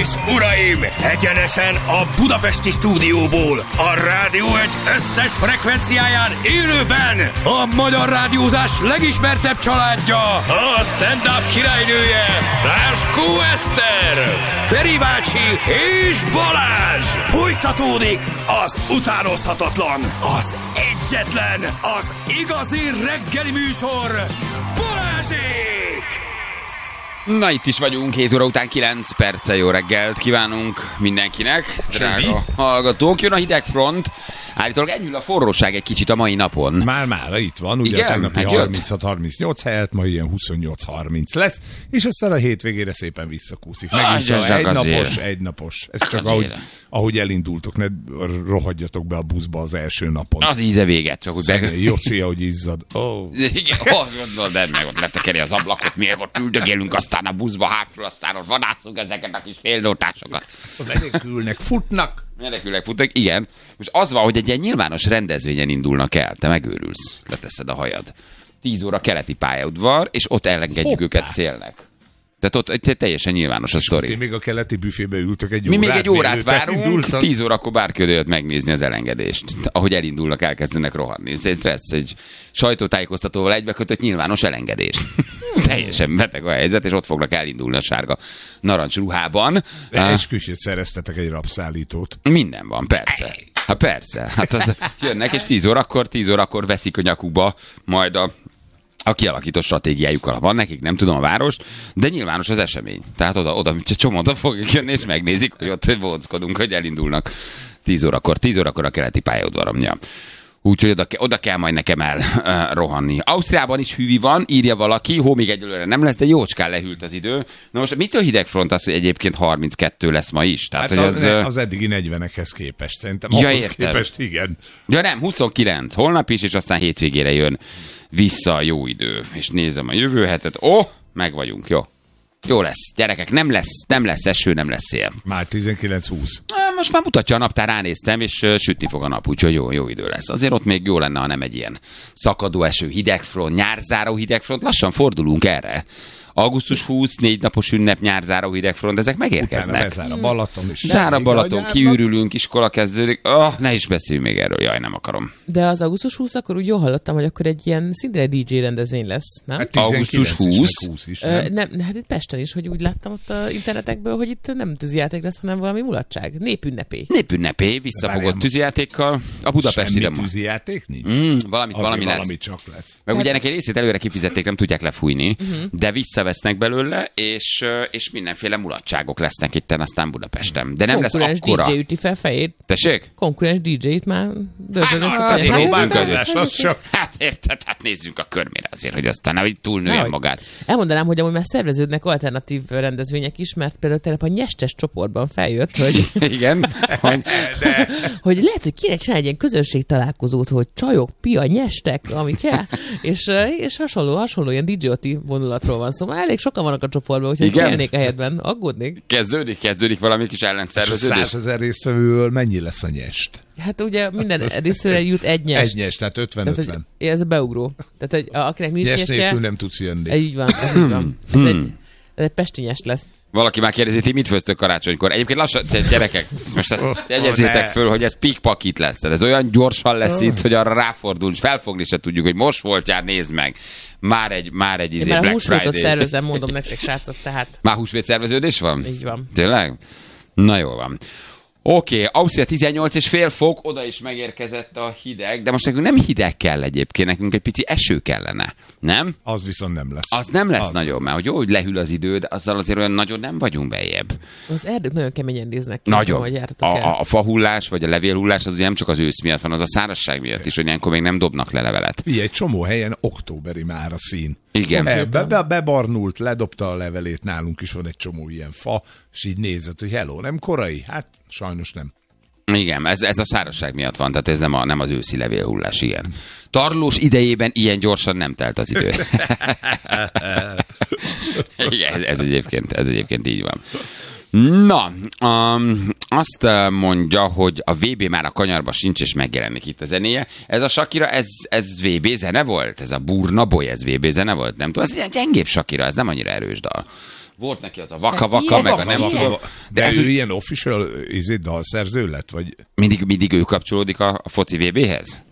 és uraim, egyenesen a budapesti stúdióból, a Rádió Egy összes frekvenciáján élőben a magyar rádiózás legismertebb családja, a stand-up királynője, Ráskó Eszter, Feri bácsi és Balázs. Folytatódik az utánozhatatlan, az egyetlen, az igazi reggeli műsor, Balázsék! Na, itt is vagyunk, 7 óra után 9 perccel jó reggelt kívánunk mindenkinek, drága hallgatók. Jön a hidegfront, állítólag enyhül a forróság egy kicsit a mai napon. Már itt van, ugye igen, tegnapi 36-38 helyett ma ilyen 28-30 lesz, és aztán a hétvégére szépen visszakúszik. Megint egynapos. Ez csak ahogy elindultok, ne rohadjatok be a buszba az első napon. Az íze véget, csak úgy Jóci, ahogy izzad. Igen, azt gondolod, de meg ott letekeri az ablakot, miért ott üldögélünk, aztán a buszba hátul, aztán ott vadászunk ezeket a kis félnótásokat. Menekülnek, futnak, igen. Most az van, hogy egy ilyen nyilvános rendezvényen indulnak el, te megőrülsz, leteszed a hajad. 10 óra keleti pályaudvar, és ott elengedjük őket szélnek. Tehát ott teljesen nyilvános a sztori. Ti még a keleti büfébe ültök egy órát. Mi órát. még egy órát várunk, 10 órakor bárki oda jött megnézni az elengedést. Ahogy elindulnak, elkezdenek rohanni. Ez egy sajtótájékoztatóval egybekötött nyilvános elengedést. Teljesen beteg a helyzet, és ott fognak elindulni a sárga narancs ruhában. Esküsét szereztetek egy rabszállítót. Minden van, persze. Hát persze. Hát az, jönnek, és 10 órakor veszik a nyakukba majd a kialakított stratégiájukkal van nekik, nem tudom a várost, de nyilvános az esemény. Tehát oda csomóta fogjuk jönni, és megnézik, hogy ott bóckodunk, hogy elindulnak 10 órakor a keleti pályaudvaron. Ja. Úgyhogy oda kell majd nekem rohanni. Ausztriában is hűvi van, írja valaki, még egyelőre nem lesz, de jócskán lehűlt az idő. Na most mitől hidegfront az, hogy egyébként 32 lesz ma is? Tehát, hát hogy az eddigi 40-ekhez képest, szerintem ahhoz képest, igen. Ja nem, 29, holnap is, és aztán hétvégére jön vissza a jó idő. És nézem a jövő hetet. Meg vagyunk, jó. Jó lesz, gyerekek, nem lesz eső, nem lesz szél. Már 19-20. Most már mutatja a naptár, ránéztem, és sütni fog a nap, úgyhogy jó idő lesz. Azért ott még jó lenne, ha nem egy ilyen szakadó eső, hidegfront, nyárzáró hidegfront, lassan fordulunk erre. Augusztus 20, 4 napos ünnep, nyárzáró hidegfront, ezek megérkeznek. Utána bezár a Balaton is. Zár a Balaton, kiürülünk, iskola kezdődik. Ne is beszéljünk még erről, jaj, nem akarom. De az augusztus 20, akkor úgy jól hallottam, hogy akkor egy ilyen szinte DJ rendezvény lesz, nem? Hát augusztus 20 is, nem, hát itt Pesten is, hogy úgy láttam ott a internetekből, hogy itt nem tűzijáték lesz, hanem valami mulatság. Népünnepé, visszafogott tűzijátékkal. A budapesti semmi tűzijáték nincs? Valami lesz. Valami csak lesz. Meg ugye ennek egy részét előre kifizették, nem tudják lefújni, de visszavesznek belőle, és mindenféle mulatságok lesznek itten aztán Budapesten. De nem lesz akkora. Konkurens DJ üti fel fejét. Tessék? Konkurens DJ-t már Hát érted, nézzünk a körmére azért, hogy aztán hogy túlnője magát. Elmondanám, hogy amúgy már szerveződnek alternatív rendezvények is, mert például tegnap a nyestes csoportban feljött, hogy igen, hogy lehet, hogy kéne csinálni egy ilyen közönségtalálkozót, hogy csajok, pia, nyestek, ami kell, és hasonló ilyen DJ-oti vonulatról van szó. Már elég sokan vannak a csoportban, úgyhogy félnék a helyetben, aggódnék. Kezdődik valami kis ellenszerveződés. 100 000 résztvevőből mennyi lesz a nyest? Hát ugye minden résztvevőre jut egy nyest. Egy nyest, tehát 50-50. Ez a beugró. Tehát, hogy akinek nincs nyest nyestje... nélkül nem tudsz jönni. Így van, ez így van. Ez egy pesti nyest lesz. Valaki már kérdezi, ti mit főztök karácsonykor? Egyébként lassan, gyerekek, most ezt jegyezzétek föl, hogy ez pikpakit lesz. Tehát ez olyan gyorsan lesz itt, hogy arra ráfordul, és felfogni se tudjuk, hogy most voltál, nézd meg. Már egy Black Friday. Már húsvétot szervezem, mondom nektek, srácok, tehát. Már húsvét szerveződés van? Így van. Tényleg? Na jól van. Oké, Ausztria 18,5 fok, oda is megérkezett a hideg, de most nekünk nem hideg kell egyébként, nekünk egy pici eső kellene, nem? Az viszont nem lesz. Az nem lesz nagyon, mert hogy jó, hogy lehűl az idő, de azzal azért olyan nagyon nem vagyunk bejebb. Az erdők nagyon keményen néznek ki. Nagyon. A fahullás vagy a levélhullás az ugye nem csak az ősz miatt van, az a szárazság miatt is, hogy ilyenkor még nem dobnak le levelet. Egy csomó helyen októberi már a szín. Igen. Bebarnult, ledobta a levelét, nálunk is van egy csomó ilyen fa, és így nézett, hogy hello, nem korai? Hát sajnos nem. Igen, ez a szárazság miatt van, tehát ez nem az őszi levélhullás, igen. Tarlós idejében ilyen gyorsan nem telt az idő. Igen, ez egyébként így van. Na, azt mondja, hogy a VB már a kanyarba sincs, és megjelenik itt a zenéje. Ez a Shakira, ez VB zene volt? Ez a Burna Boy, ez VB zene volt? Nem tudom, ez egy gyengébb Shakira, ez nem annyira erős dal. Volt neki az a vaka-vaka, meg a nem tudom. De ez ő ilyen official dalszerző lett, vagy? Mindig ő kapcsolódik a foci VB-hez?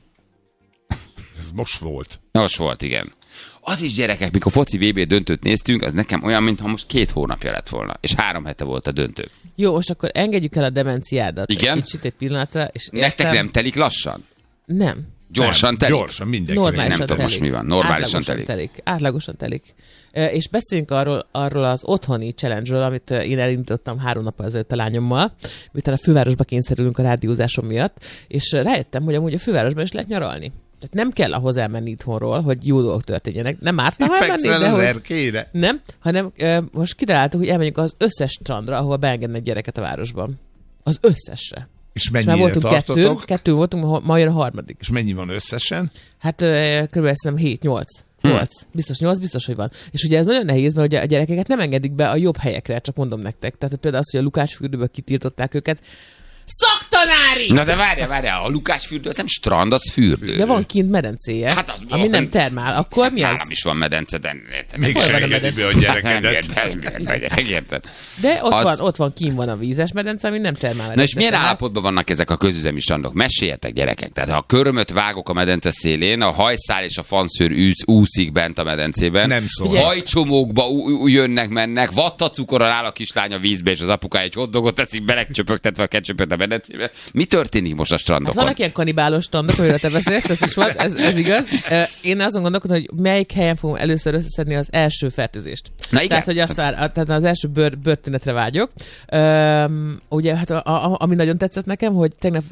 Ez most volt. Most volt, igen. Az is, gyerekek, mikor foci VB döntőt néztünk, az nekem olyan, mintha most 2 hónapja lett volna. És 3 hete volt a döntő. Jó, most akkor engedjük el a demenciádat. Igen? Kicsit egy pillanatra. És nektek nem telik lassan? Nem. Gyorsan telik? Gyorsan, mindenki. Normálisan nem tudom most mi van. Normálisan telik. Átlagosan telik. És beszéljünk arról az otthoni challenge-ről, amit én elindítottam 3 nappal ezelőtt a lányommal, miután a fővárosba kényszerülünk a rádiózásom miatt, és rájöttem, hogy amúgy a fővárosban is lehet nyaralni. Tehát nem kell ahhoz elmenni itthonról, hogy jó dolgok történjenek. Nem ártna, ha elmenni, de az erkére. Nem, hanem most kitaláltuk, hogy elmenjünk az összes strandra, ahova beengednek gyereket a városban. Az összesre. És mennyire tartotok? Kettő voltunk, ma jön a 3. És mennyi van összesen? Hát körülbelül szerintem 7-8. 8. Biztos 8, biztos, hogy van. És ugye ez nagyon nehéz, mert ugye a gyerekeket nem engedik be a jobb helyekre, csak mondom nektek. Tehát például az, hogy a Lukács-fürdőből kitiltották őket. Szaktanári! Na de várjál, a Lukács-fürdő az nem strand, az fürdő. De van kint medencéje, hát az ami nem termál. Akkor mi az? Nálam is van medence, de... Mégse engedi be a gyerekedet. Megérted. De ott van, kint van a vízes medence, ami nem termál medence. Na és milyen állapotban vannak ezek a közüzemi strandok? Meséljetek, gyerekek. Tehát ha a körömöt vágok a medence szélén, a hajszál és a fanszőr úszik bent a medencében. Nem szól. Hajcsomókba jönnek-mennek, vattacukorral áll a kislány a vízbe, és az apukája egy hotdogot teszik, belecsöpögtetve a ketchupot a medencébe. Mi történik most a strandokon? Hát vannak ilyen kanibálos strandok, amiről te beszélsz, ez is van, ez igaz. Én azon gondolkodom, hogy melyik helyen fogom először összeszedni az első fertőzést. Na igen. Tehát, hogy tehát az első bőrtünetre vágyok. Ugye, hát ami nagyon tetszett nekem, hogy tegnap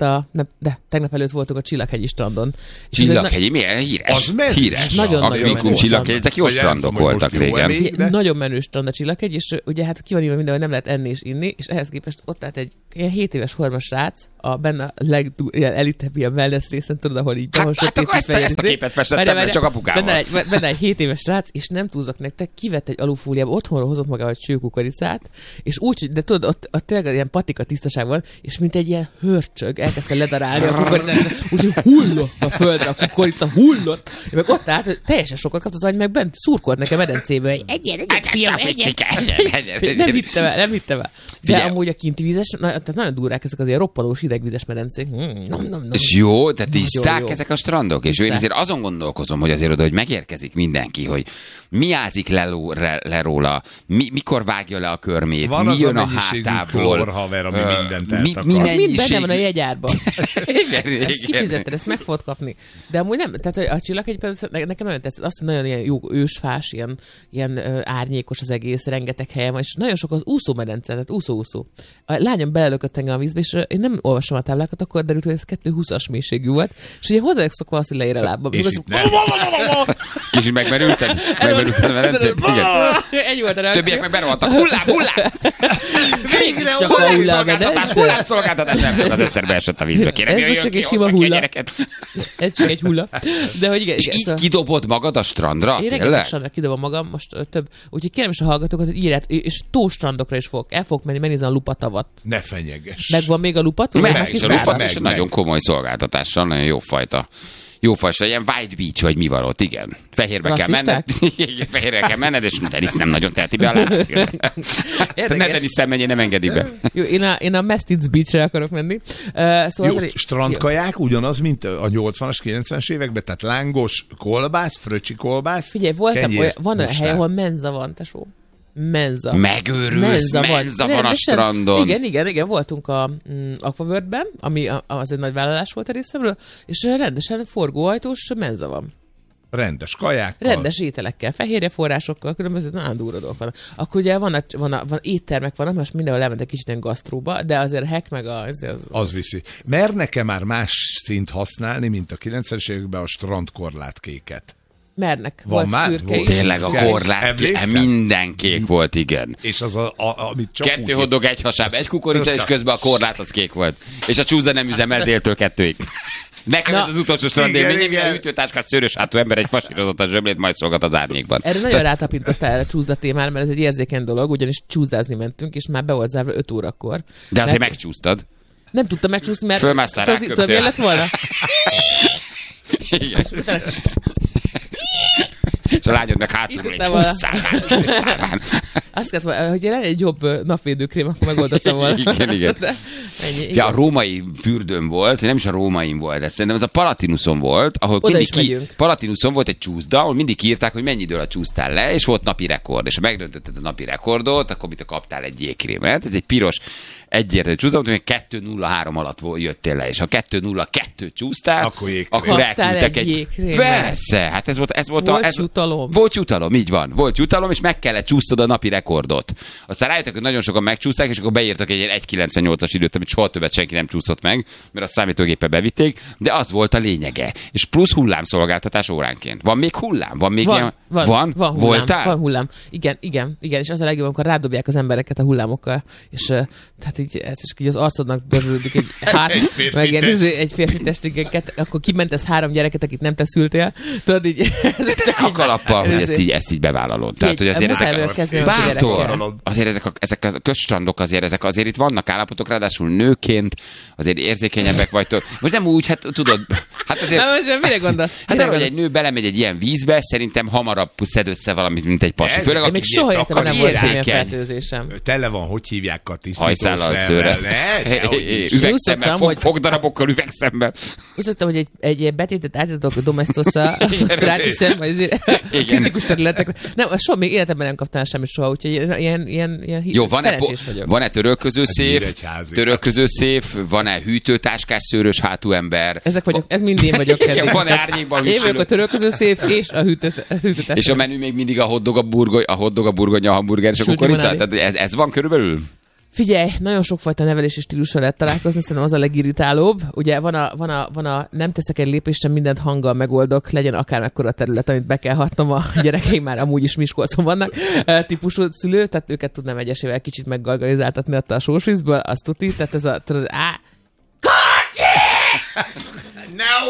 előtt voltunk a Csillaghegyi strandon. Csillaghegyi, milyen híres? Az híres. Nagyon Csillaghegyi, ezek jó strandok voltak régen. Nagyon menő strand a Csillaghegy, és ugye hát ki van írva minden, hogy nem lehet enni és inni, és ehhez képest ott állt egy ilyen 7 éves hormas srác, benne a legelitebb ilyen wellness részen, tudod, ahol így hát akkor ezt a képet festettem, mert csak apukával. Benne egy 7 éves srác, és nem túlzok nektek, kivett egy alufóliába, otthonról hozott magával egy csőkukoricát, és úgy, de tudod, ott tényleg ilyen patika tisztaság van, és mint egy ilyen hörcsög, elkezdte ledarálni a kukoricát, úgyhogy hullott a földre, a kukorica hullott, és meg ott állt, hogy teljesen sokat kapta az agy, meg bent szurkolt nekem medencébe, hogy egyet, fiam, nem hittem el. De amúgy a kinti vízes, tehát nagyon durrák ezek az ilyen roppanós hidegvízes medencék. És jó, de tiszták ezek a strandok? És én azért azon gondolkozom, hogy azért oda, hogy megérkezik mindenki, hogy mi ázik le róla, mikor vágja le a körmét, van mi jön a hátából. klórhaver, ami mindent eltakar. Mind benne van a jegyárban. Igen. Ezt kifizetted, ezt meg fogod kapni. De amúgy nem, tehát a Csillaghegy nekem nagyon tetszett, azt, hogy nagyon ilyen jó ősfás, ilyen árnyékos az egész, rengeteg helyen van, és nagyon sok az úszómedence, tehát úszó. A lányom belelökött engem a vízbe, és én nem olvastam a táblákat, akkor derült, hogy ez 220-as mélységű volt, és ugye hozzájuk szokva azt, hogy leér a lábba. Kicsit megmerülted a medencét? Egy volt a reakció. Többiek meg berohantak. Hullám! Végre hullámszolgáltatás, nem csak az Eszter beesett a vízbe. Kérem, jöjjön ki, hozzak ki a gyereket. Ez csak egy hulla. De hogy igen, és így kidobod magad a strandra? Én rengeteg strandra kidobom magam, most több. Úgyhogy kérem is a hallgatókat, hogy írját, és strandokra is el fogok menni, megnézni a Lupatavat. Ne fenyeges. Megvan még a Lupat? Meg, és a Lupat is nagyon komoly szolgáltatással, nagyon jó fajta. Jó fajta, ilyen White Beach, vagy mi van ott, igen. Fehérbe kell menned. Fehérbe kell menned, és Denis nem nagyon teheti be a lábat. Ne Denis szemmenjé, nem engedi be. Jó, én a Mestiz Beach-re akarok menni. Szóval jó, strandkaják ugyanaz, mint a 80-as, 90-es években, tehát lángos kolbász, fröcsi kolbász. Figyelj, van olyan hely, ahol menza van, tesó. Menza. Megőrülsz, menza van a strandon. Igen, voltunk a Aquaworld-ben, ami az egy nagy vállalás volt a részemről, és rendesen forgóajtós menza van. Rendes kajákkal. Rendes ételekkel, fehérje forrásokkal, különböző nagyon durva dolgok vannak. Akkor ugye van éttermek vannak, most mindenhol lementek kicsit ilyen gasztróba, de azért a hack meg az viszi. Mernek-e már más szint használni, mint a 90-es években a strandkorlátkéket? Mernek. Van volt már? szürke is. Tényleg a korlát, minden kék volt, igen. És az amit csak 2 hotdog, 1 hasáb, 1 kukorica, és közben a korlát az kék volt. És a csúza nem üzemel déltől 2-ig. Nekem ez az utolsó strandélmény, minden ütőtáskás szőrös hátú ember egy fasírozott a zsömlét, majd szolgat az árnyékban. Erre nagyon rátapintottál erre a csúszda témára, mert ez egy érzékeny dolog, ugyanis csúszdázni mentünk, és már be volt zárva 5 órakor. De azért megcsúsztad. Nem tudtam megcsúszni, mert fölmásztál rá, köptél. Lett volna? Igen. És a lányod meg hátulról egy csúszszál. Azt kellett, hogy lenne egy jobb napvédőkrém, akkor megoldottam volna. Igen. Ennyi, ja, a római fürdőn volt, nem is a rómain volt, de szerintem ez a Palatinuson volt, ahol Palatinuson volt egy csúszda, ahol mindig írták, hogy mennyi időre csúsztál le, és volt napi rekord. És ha megdöntötted a napi rekordot, akkor mit kaptál egy jégkrémet. Ez egy piros egyértelmű csúszda, hogy 2:03 alatt jöttél le, és ha 2:02 csúsztál, akkor elküldtek egy persze, hát ez volt jutalom. Volt jutalom, így van. Volt jutalom, és meg kellett csúsztad a napi rekordot. Aztán rájöttek, hogy nagyon sokan megcsúszták, és akkor beírtak egy 1:98-as időt, amit soha többet senki nem csúszott meg, mert a számítógéppel bevitték, de az volt a lényege. És plusz hullámszolgáltatás óránként. Van még hullám? Van hullám. Voltál? Van hullám. Igen, és az a legjobb, amikor rádobják az embereket a hullámokkal, és tehát így az arcodnak dörzsölődik egy férfi testigeket, akkor kimentesz 3 gyereket, akit nem te szültél. Tudod, így... csak a kalappal, hogy ezt így bevállalod. Tehát, hogy azért ezek a közstrandok azért itt vannak állapotok, ráadásul nőként azért érzékenyebbek vagytok. Most nem úgy, hát tudod, hát azért... Most mire gondolsz? Hát arra, hogy egy nő belemegy egy ilyen vízbe, szerintem hamarabb szed össze valamit, mint egy pasi. Főleg, én még soha életemben nem volt semmilyen fertőzésem. Tele van, hogy hívják a tisztítószerrel. Üvegszemmel, fogdarabokkal üvegszemmel. Úgy szoktam, hogy egy betétet átadok a Domestosza, rátiszem, kritikus területekre. Nem, soha még életemben nem kaptam semmit soha, úgyhogy ilyen szerencsés vagyok. Van-e törölköző széf, van-e hűtőtáskás szőrös hátú ember? Ezek vagyok, ez mind én vagyok. Van árnyékban hűsülő. Én vagyok a törölköző széf és a hűtőtáskás. És a menü még mindig a hotdog, a burgonya, a hamburger és a kukorica? Tehát ez van körülbelül? Figyelj, nagyon sokfajta nevelési stílussal lehet találkozni, szerintem az a legirritálóbb. Ugye van a nem teszek egy lépést, sem mindent hanggal megoldok, legyen akármekkora terület, amit be kell hatnom, a gyerekeim már amúgy is Miskolcon vannak, típusú szülő, tehát őket tudnám egyesével kicsit meggargalizáltatni ott a sósvízből, azt tuti, tehát ez a... Kocsi! No!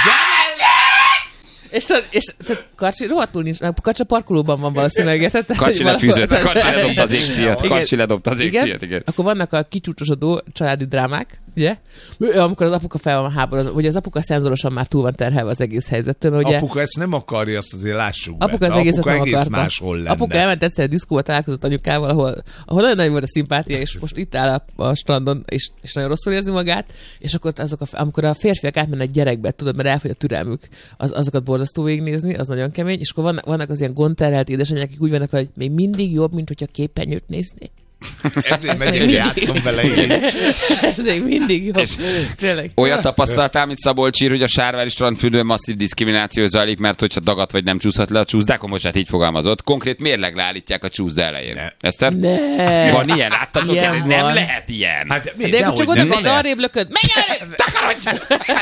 És tehát Karcsi rohadtul nincs, mert Karcsi a parkolóban van valószínűleg. Karcsi lefűzött, Karcsi ledobta az égszíjat. Igen. Akkor vannak a kicsúcsosodó családi drámák, ugye? Amikor az apuka fel van háborodva, ugye az apuka szenzorosan már túl van terhelve az egész helyzettől. Mert ugye apuka ezt nem akarja, azt azért lássuk be. Apuka az egészet nem akarta. Apuka elment egyszer a diszkóba, találkozott anyukával, ahol nagyon nagy volt a szimpátia, és most itt áll a strandon, és nagyon rosszul érzi magát, és akkor amikor a férfiak átmennek gyerekbe, tudod, mert elfogy a türelmük, azokat borzasztó végignézni, az nagyon kemény, és akkor vannak az ilyen gondterhelt édesanyák, akik úgy vannak, hogy még mindig jobb, mint hogyha képernyőt néznék. Ezért megyek, játszom vele. Ez még mindig jobb. Olyat tapasztaltál, mint Szabolcsír, hogy a Sárvári strandfürdőn masszív diszkrimináció zajlik, mert hogyha dagat vagy nem csúszhat le a csúszdákon, bocsánat, így fogalmazott. Konkrét mérlegre állítják a csúszda elején. Eszter? Ne. Van ilyen? Láttatok? Nem lehet ilyen. Hát, de csak oda az arrébb lököd. Menj el! Takarodj!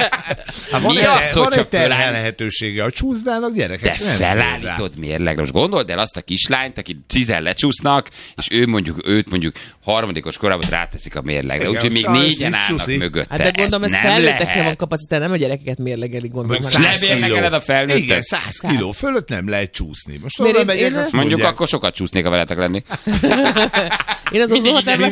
Van egy terhelhetősége a csúszdának, gyerekek. De felállítod mérlegre. Most gondold el azt a kislányt, aki 10 lecsúsznak, és őt mondjuk harmadikos korában ráteszik a mérlegre. Úgyhogy még 4-en állnak mögötte. Hát de gondolom, ez felnőttekre van kapacitás, nem a gyerekeket mérlegeli, gondolom. Lemérlegeled a felnőttet? Igen, 100 kiló fölött nem lehet csúszni. Most oda megyek, azt mondjuk akkor sokat csúsznék, ha veletek lenni. Én az úzóhotelben...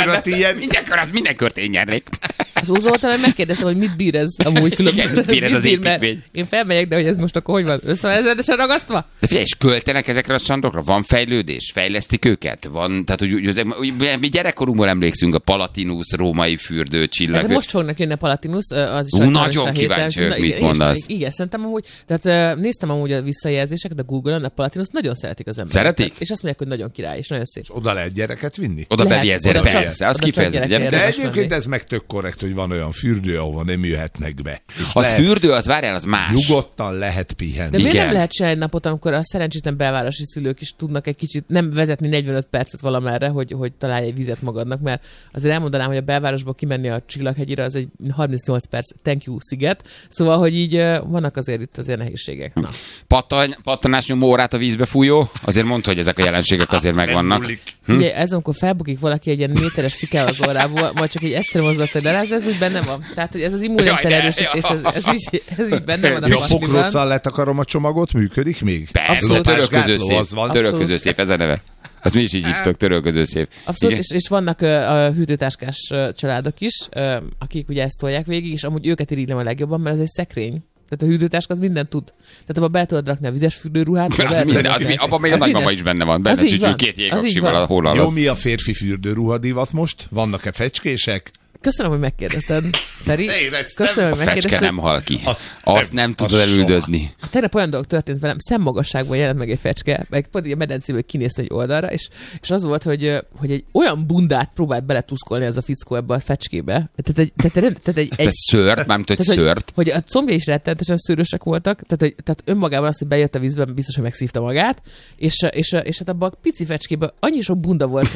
Minden kört én nyernék. Az úzóhotelben megkérdeztem, hogy mit bír ez amúgy különben. Mit bír ez az építmény? Én felmegyek, de hogy ez most akkor hogy van? Összevezetesen ragasztva? De figyelj, és költenek ezekre a strandokra? Van fejlődés? Fejlesztik őket? Van, tehát mi gyerekkorunkból emlékszünk a Palatinus, római fürdő, csillag. Ez most fognak jönni a Palatinus, az is nagyon kíváncsi vagyok, mit mondasz. Igen, szerintem amúgy, tehát néztem amúgy a visszajelzéseket a Google-on, a Palatinus nagyon szeretik az emberek. Szeretik? És azt mondják, hogy nagyon király, és nagyon szép. És oda lehet gyereket vinni? Oda beviezel, persze, az kifejezetten. De egyébként ez meg tök korrekt, hogy van olyan fürdő, ahova nem jöhetnek be. Az fürdő, az várjál, az más. Nyugodtan lehet pihenni. De miért nem lehet se egy napot, amikor a szerencsétlen belvárosi szülők is tudnak egy kicsit nem vezetni 45 percet valamerre, hogy találj egy vizet magadnak, mert azért elmondanám, hogy a belvárosból kimenni a Csillaghegyire az egy 38 perc thank you sziget, szóval, hogy így vannak azért itt azért nehézségek. Na. Pattanás nyomó órát a vízbe fújó, azért mondta, hogy ezek a jelenségek azért megvannak. Ugye ez, amikor felbukik valaki egy ilyen méteres fike az órából, majd csak egy egyszerű mozdulat, de ez úgy benne van. Tehát, hogy ez az immunrendszer erősítés, ez így benne van a pasliban. A pokróccal letakarom a csomagot, működik még? Persze, törölköző szép, ez a neve. Azt mi is így hívtok, törölköző szép. Abszolút, és vannak a hűtőtáskás családok is, akik ugye ezt tolják végig, és amúgy őket irigylem a legjobban, mert ez egy szekrény. Tehát a hűtőtáska az mindent tud. Tehát abban be tudod rakni a vizes fürdőruhát. Abban még a nagymama is benne van. Benne csücsül 2 jégaksival a hol alatt. Jó, mi a férfi fürdőruha divat most? Vannak-e fecskések? Köszönöm, hogy megkérdezted, Feri. Köszönöm, hogy megkérdezted. A fecske nem hal ki. Azt nem tudod elüldözni. Tegnap olyan dolog történt velem, szemmagasságban jelent meg egy fecske, meg pont a medencéből kinézte egy oldalra, és az volt, hogy egy olyan bundát próbált beletuszkolni ez a fickó ebbe a fecskébe. Egy szőrt, mármint egy szőrt. Hogy a combja is rettenetesen szőrösek voltak, tehát önmagában az, hogy bejött a vízbe, biztos, hogy megszívta magát, és hát abban a pici fecskében annyi sok bunda volt,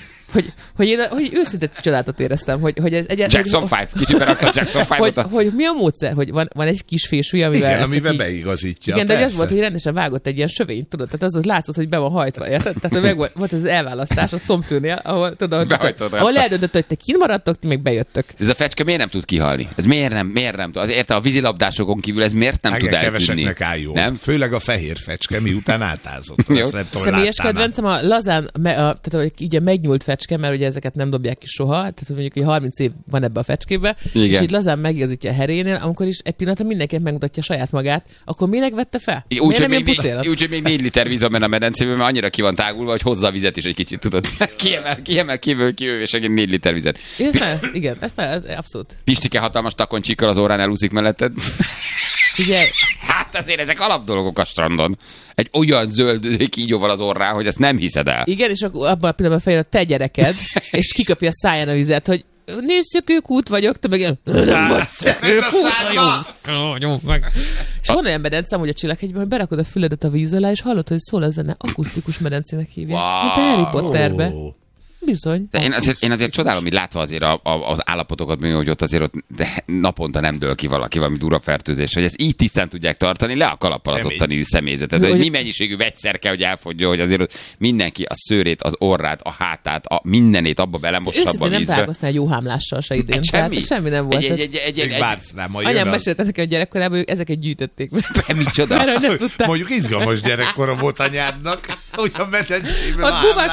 hogy őszintén csodálatot éreztem, hogy ez egyáltalán... Jackson 5, kicsiben rakta Jackson 5-ot. Hogy mi a módszer, hogy van egy kis fésű, amivel... Igen, amivel beigazítja. Igen, de az volt, hogy rendesen vágott egy ilyen sövényt, tudod, tehát az látszott, hogy be van hajtva, érted? Tehát meg volt ez az elválasztás a combtőnél, ahol eldöntött, hogy te kint maradtok, ti meg bejöttök. Ez a fecske miért nem tud kihalni? Ez miért nem tud? Azért a vízilabdásokon kívül ez miért nem tud eltűnni? Nem? Főleg a fehér fecske, miután átázott. Személyes kedvencem a lazán, tehát hogy így a megnyúlt fecske, mert ugye ezeket nem dobják ki soha, tehát mondjuk, hogy 30 év van ebbe a fecskébe, igen. És így lazán megigazítja a herénél, amikor is egy pillanatra mindenkinek megmutatja saját magát, akkor minek vette fel? Úgyhogy még 4 liter víz van benne a medencében, mert annyira ki van tágulva, hogy hozza a vizet is egy kicsit, tudod. Kiemel kívül, és egy 4 liter vizet. Igen, ezt abszolút. Pistike hatalmas takoncsikkal az órán elúszik melletted. Ugye? Hát azért ezek alapdolgok a strandon. Egy olyan zöld kígyóval az orrán, hogy ezt nem hiszed el. Igen, és akkor abban a pillanatban feljön a te gyereked, és kiköpi a száján a vizet, hogy nézszökőkút vagyok, te meg ilyen, nem vagy szökőkút vagyok. És van olyan medencem, hogy a Csillaghegyben, hogy berakod a füledet a víz alá, és hallod, hogy szól a zene, akusztikus medencének hívják. Mint a Harry Potterbe. Bizony. De én azért csodálom, hogy látva azért az állapotokat, hogy ott azért naponta nem dől ki valami durva fertőzés, hogy ezt így tisztán tudják tartani, le a kalappal az ottani személyzetet. Hogy mi mennyiségű vegyszer kell, hogy elfogjon, hogy azért mindenki a szőrét, az orrát, a hátát, a mindenét abba belemossa abba a vízbe. Nem találkoztál egy jó hámlással se idén. Semmi nem volt. Anyám mesélte nekem a gyerekkorában, hogy ezeket gyűjtötték. Micsoda? Mondjuk izgalmas gyerekkora volt anyádnak, hogy a medencében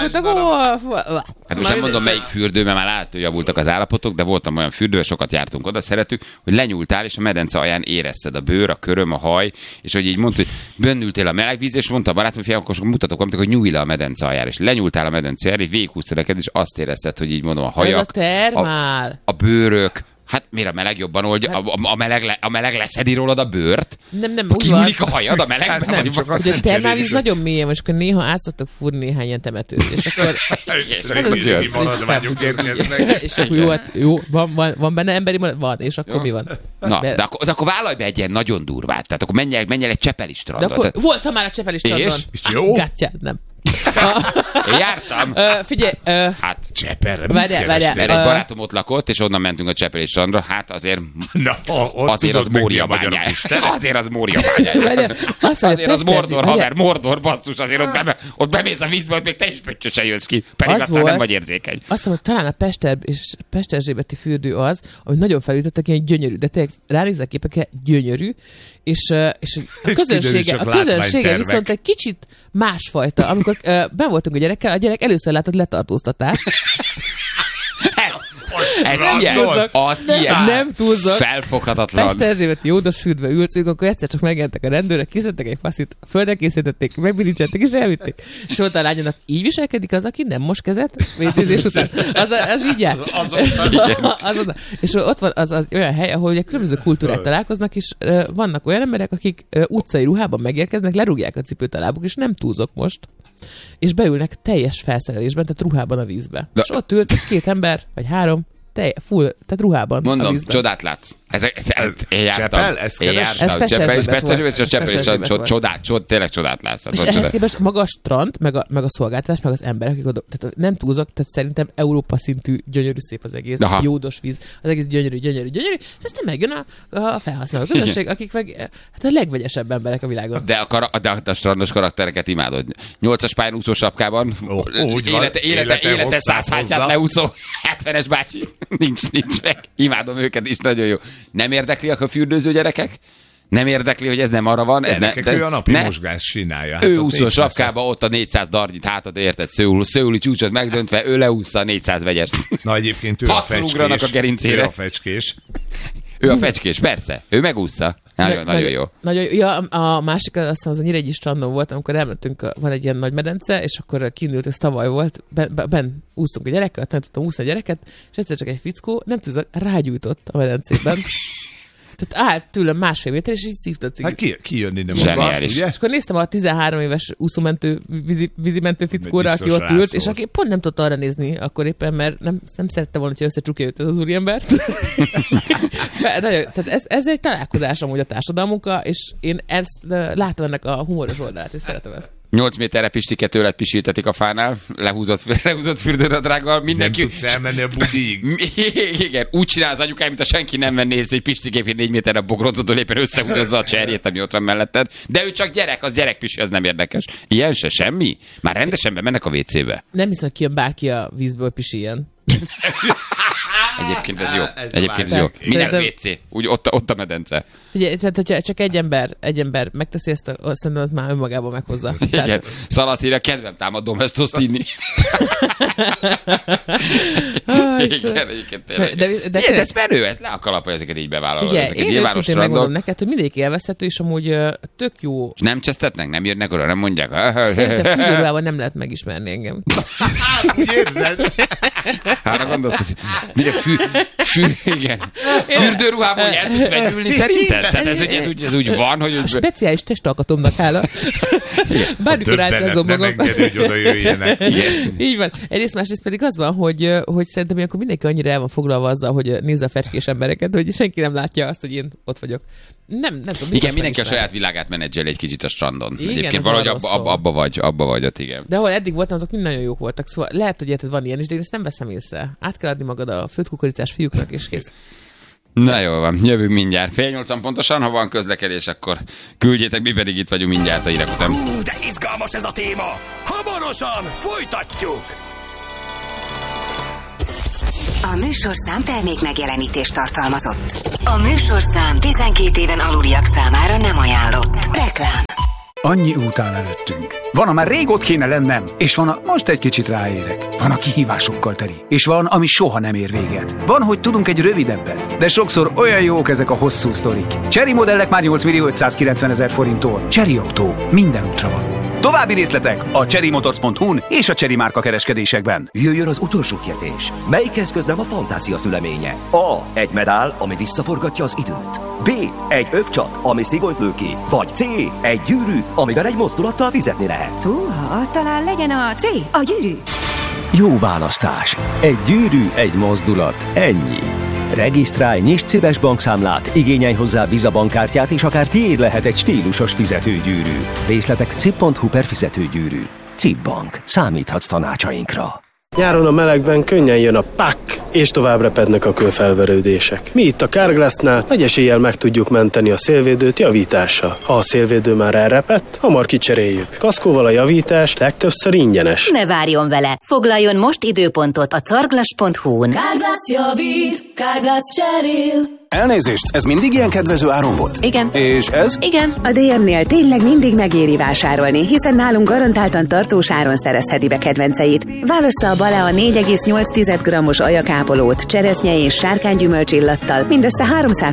Hát most nem mondom melyik fürdő, mert már látod, hogy javultak az állapotok, de voltam olyan fürdő, sokat jártunk oda, szeretük, hogy lenyúltál, és a medence alján érezted a bőr, a köröm, a haj, és hogy így mondta, hogy bennültél a meleg víz, és mondta a barátom, hogy akkor mutatok valamit, hogy nyújj le a medence aljára, és lenyúltál a medence aljára, és végighúztad neked, és azt érezted, hogy így mondom, a hajak, a bőrök. Hát miért a meleg jobban oldja? A meleg leszedi rólad a bőrt? Nem, kinyúlik a hajad a melegben? Nem, csak a termálvíz nagyon mélyen, és akkor néha át szoktak fúrni néhány ilyen temetőt. És akkor... maradványok érkeznek. És akkor jó, van benne emberi maradvány? Van, és akkor mi van? Na, de akkor vállalj be egy ilyen nagyon durvát. Tehát akkor menj el egy Csepeli strandra. De akkor voltam már a Csepeli strandon. És jó? Gátyád, nem. Én jártam. Figyelj. Hát Cseperre. Mert egy barátom ott lakott, és onnan mentünk a Csepeli strandra. Hát azért az Mória bányája. Azért az Mória bányája. Azért az Mordor, haver, Mordor, basszus. Azért ott bemész a vízbe, hogy még te is pöttyösen jössz ki. Pedig aztán nem vagy érzékeny. Azt mondom, hogy talán a Pesterzsébeti fürdő az, amit nagyon felütöttek, ilyen gyönyörű, de tényleg ránézek képekre, gyönyörű, és a közönsége viszont egy kicsit másfajta. Amikor ben voltunk a gyerekkel, a gyerek először látott letartóztatást. Nem túlzok. Felfoghatatlan. Pesterzsébeti Jódos fürdve ültünk, akkor egyszer csak megjelentek a rendőrök, kiszedtek egy faszit, földre készítették, megbilincseltek és elvitték. És ott a lányának így viselkedik az, aki nem mos kezet, vécézés után. Az így jár. És ott van az olyan hely, ahol ugye különböző kultúrák találkoznak, és vannak olyan emberek, akik utcai ruhában megérkeznek, lerúgják a cipőt a lábuk, és nem túlzok most. És beülnek teljes felszerelésben, tehát ruhában a vízbe. És ott ült 2 ember, vagy 3, full, tehát ruhában. Mondom, csodát látsz. Én jártam. Csepel? Ezt keresem? Tényleg csodát látsz. És ehhez képest maga a strand, meg a szolgáltatás, meg az emberek, akik oda, tehát nem túlzok, tehát szerintem Európa szintű gyönyörű szép az egész, jódos víz, az egész gyönyörű, és aztán megjön a felhasználó közösség, akik meg hát a legvegyesebb emberek a világon. De a strandos karaktereket imádod. 8-as pályán úszó sapkában, élete 100 hátját leúszó 70-es bácsi. Nincs meg. Imádom őket is, nagyon jó. Nem érdekliak a fürdőző gyerekek? Nem érdekli, hogy ez nem arra van? Ő a napi mozgás csinálja. Ő úszó sapkába, ott a 400 darnyit hátad, érted? Szőuli csúcsot megdöntve, ő leúszza a 400 vegyest. Na egyébként ő a fecskés. A gerincére. Ő a fecskés. Ő a fecskés, persze. Ő megúszza. Nagyon jó. Nagyon, ja, a másik, azt hiszem, az a Nyíregyi strandon volt, amikor elmentünk, van egy ilyen nagy medence, és akkor kiindult, ez tavaly volt, ben úsztunk a gyerekkel, tudtam úszni a gyereket, és egyszer csak egy fickó, nem tudom, rágyújtott a medencében. Tehát állt tőlem 1,5 méter, és így szívta a cigit. Hát ki jönni nem zseniális. ugye? És akkor néztem a 13 éves úszómentő, vízimentő fickóra, aki ott ült, és aki pont nem tudta arra nézni akkor éppen, mert nem szerette volna, hogy összecsukja őt ez az úriembert. Tehát ez egy találkozás amúgy a társadalmunkkal, és én ezt látom ennek a humoros oldalát, és szeretem ezt. 8 méterre Pistike tőled pisiltetik a fánál, lehúzott fürdőnadrággal, mindenki... Nem tudsz elmenni a budig. Igen, úgy csinál az anyukáim, mint a senki nem venné észre, hogy Pistikép 4 méterre a bogrocodól éppen összehúzza a cserjét, ami ott van melletted. De ő csak gyerek, az gyerekpisi, az nem érdekes. Ilyen se semmi? Már rendesen bemennek a WC-be. Nem hiszem, hogy kijön bárki a vízből pisiljen. Egyébként ez jó. Egyébként ez jó. Minek WC? Úgy ott a medence. Figyelj, tehát hogyha csak egy ember megteszi ezt, szerintem az már önmagában meghozza. Igen. Szalaszír, a kedvem támad domestoszt inni. Igen, egyébként tényleg. De ez menő, ez le a kalapja, ezeket így bevállalod. Figyelj, én őszintén megmondom neked, hogy mindegyik élvezhető, és amúgy tök jó. Nem csesztetnek? Nem jönnek oda? Nem mondják? Szerintem fürdőruhában nem lehet megismerni engem. Úgy érzed? Hára gondolsz, hogy milyen fürdőruhában, hogy el tudsz vegyülni szerinted? Tehát ez úgy van, hogy... A speciális testalkatomnak hála. Bármikor átkozom magam. Nem engedő, hogy oda jöjjenek. Így van. Egyrészt másrészt pedig az van, hogy szerintem akkor mindenki annyira el van foglalva azzal, hogy nézze a fecskés embereket, hogy senki nem látja azt, hogy én ott vagyok. Nem tudom. Igen, mindenki a saját világát menedzsel egy kicsit a strandon. Igen, egyébként valahogy abba vagy ott, igen. De ahol eddig voltam, azok mind nagyon jók voltak. Szóval lehet, hogy érted, van ilyen is, de én ezt nem veszem észre. Át kell adni magad a főtt kukoricás fiúknak, és kész. Na jól van, jövünk mindjárt. 7:30 pontosan, ha van közlekedés, akkor küldjétek, mi pedig itt vagyunk mindjárt a hírek után. De izgalmas ez a téma! Hamarosan folytatjuk! A műsorszám termék megjelenítést tartalmazott. A műsorszám 12 éven aluliak számára nem ajánlott. Reklám. Annyi út áll előttünk. Van, a már rég ott kéne lennem, és van, a most egy kicsit ráérek. Van, a kihívásokkal teli, és van, ami soha nem ér véget. Van, hogy tudunk egy rövidebbet, de sokszor olyan jók ezek a hosszú sztorik. Chery modellek már 8.590.000 forinttól. Chery Autó, minden útra való. További részletek a cherrymotors.hu-n és a Chery márka kereskedésekben. Jöjjön az utolsó kérdés. Melyik eszköz nem a fantázia szüleménye? A. Egy medál, ami visszaforgatja az időt. B. Egy övcsat, ami szigonyt lő ki. Vagy C. Egy gyűrű, amivel egy mozdulattal fizetni lehet. Húha, talán legyen a C. A gyűrű. Jó választás. Egy gyűrű, egy mozdulat. Ennyi. Regisztrálj, nyisd szíves bankszámlát, igényelj hozzá Visa bankkártyát, és akár tiéd lehet egy stílusos fizetőgyűrű. Részletek cip.hu/fizetőgyűrű. Cip Bank. Számíthatsz tanácsainkra. Nyáron a melegben könnyen jön a pak, és tovább repednek a kőfelverődések. Mi itt a Carglassnál nagy eséllyel meg tudjuk menteni a szélvédőt javítással. Ha a szélvédő már elrepett, hamar kicseréljük. Kaszkóval a javítás legtöbbször ingyenes. Ne várjon vele! Foglaljon most időpontot a carglass.hu-n. Carglass javít, Carglass cserél. Elnézést, ez mindig ilyen kedvező áron volt? Igen. És ez? Igen. A DM-nél tényleg mindig megéri vásárolni, hiszen nálunk garantáltan tartós áron szerezheti be kedvenceit. Válassza a Balea 4,8 g-os ajakápolót, cseresznye és sárkánygyümölcs illattal mindössze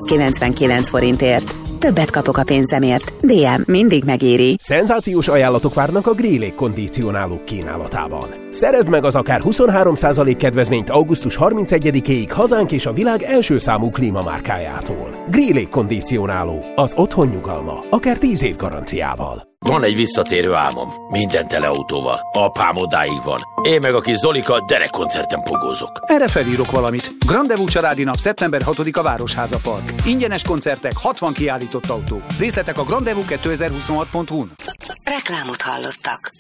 399 forintért. Többet kapok a pénzemért. DM mindig megéri. Szenzációs ajánlatok várnak a Grillé kondicionálók kínálatában. Szerezd meg az akár 23% kedvezményt augusztus 31-ig hazánk és a világ első számú klímamárkájától. Grillé kondicionáló. Az otthon nyugalma. Akár 10 év garanciával. Van egy visszatérő álmom. Minden tele autóval. Apám odáig van. Én meg a kis Zolika derekkoncerten pogózok. Erre felírok valamit. Grandevú családi nap szeptember 6-a Városháza Park. Ingyenes koncertek, 60 kiállított autó. Részletek a grandevú2026.hu-n. Reklámot hallottak.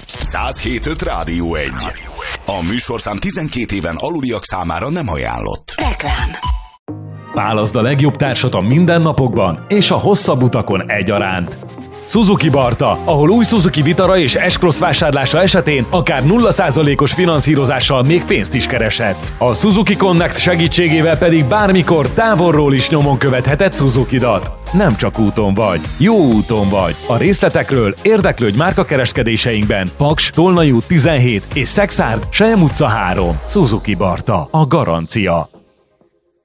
107.5 Rádió 1. A műsorszám 12 éven aluliak számára nem ajánlott. Reklám. Válaszd a legjobb társat a mindennapokban és a hosszabb utakon egyaránt. Suzuki Barta, ahol új Suzuki Vitara és S-Cross vásárlása esetén akár 0%-os finanszírozással még pénzt is kereshetsz. A Suzuki Connect segítségével pedig bármikor távolról is nyomon követheted Suzukidat. Nem csak úton vagy, jó úton vagy. A részletekről érdeklődj márkakereskedéseinkben. Paks, Tolnai út 17 és Szexárd, Selyem utca 3. Suzuki Barta, a garancia.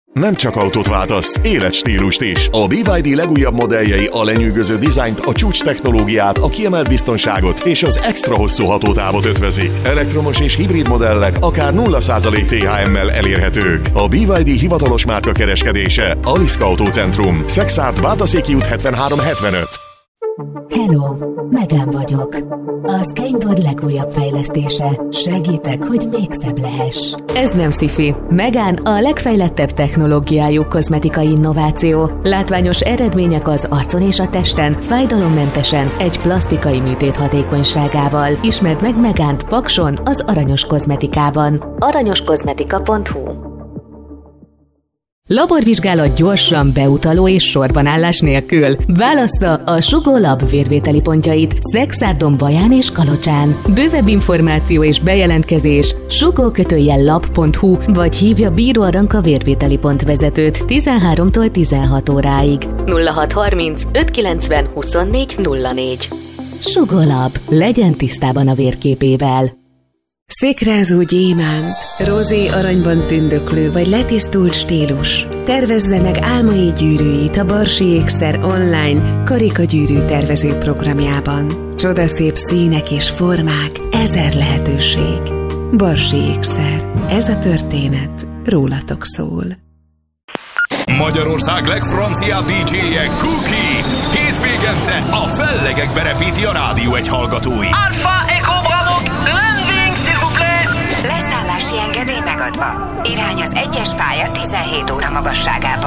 Nem csak autót váltasz, életstílust is. A BYD legújabb modelljei a lenyűgöző dizájnt, a csúcs technológiát, a kiemelt biztonságot és az extra hosszú hatótávot ötvözik. Elektromos és hibrid modellek akár 0% THM-mel elérhetők. A BYD hivatalos márka kereskedése, Aliszka Autócentrum, Szexárd, Bátaszéki út 7375. Hello, Megán vagyok. A Skateboard legújabb fejlesztése. Segítek, hogy még szebb lehess. Ez nem sci-fi. Megán a legfejlettebb technológiájú kozmetikai innováció. Látványos eredmények az arcon és a testen, fájdalommentesen, egy plastikai műtét hatékonyságával. Ismerd meg Megánt Pakson, az Aranyos Kozmetikában. aranyoskozmetika.hu. Laborvizsgálat gyorsan, beutaló és sorbanállás nélkül. Válassza a Sugó Lab vérvételi pontjait Szexárdon, Baján és Kalocsán. Bővebb információ és bejelentkezés sugó-lab.hu vagy hívja Bíró Aranka vérvételi pontvezetőt 13-tól 16 óráig. 0630 590 24 04. Sugó Lab. Legyen tisztában a vérképével. Szikrázó gyémánt, rozé aranyban tündöklő vagy letisztult stílus. Tervezze meg álmai gyűrűit a Barsi Ékszer online karikagyűrű tervező programjában. Csodaszép színek és formák, 1000 lehetőség. Barsi Ékszer. Ez a történet rólatok szól. Magyarország legfranciább DJ-je Cookie. Hétvégente a fellegekbe repíti a Rádió 1 hallgatóit. Alpha Echo Bravo, landing s'il vous plaît! Leszállási engedély megadva. Irány az 1-es pálya 17 óra magasságában.